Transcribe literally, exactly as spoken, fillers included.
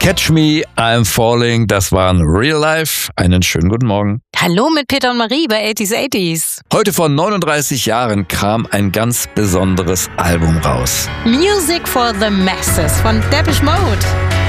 Catch Me, I'm Falling, das waren Real Life. Einen schönen guten Morgen. Hallo mit Peter und Marie bei eighties eighties. Heute vor neununddreißig Jahren kam ein ganz besonderes Album raus. Music for the Masses von Depeche Mode.